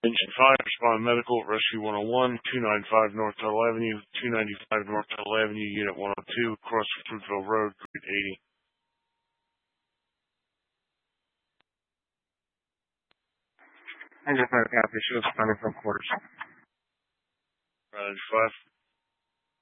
Engine 5, respond medical, rescue 101, 295 North Tuttle Avenue, 295 North Tuttle Avenue, Unit 102, across Fruitville Road, Grid 80. Engine 5 copy, show responding from quarters. Engine 5.